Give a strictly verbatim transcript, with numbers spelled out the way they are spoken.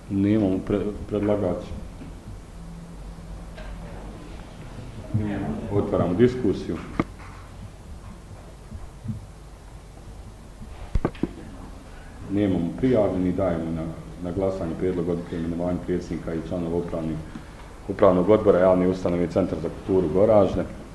Nemamo pre, predlagač. Otvaramo diskusiju. Nemamo prijavljeni, dajemo na, na glasanje prijedlog odluke o imenovanju predsjednika i članova upravnog, upravnog odbora javne ustanove Centar za kulturu Goražde.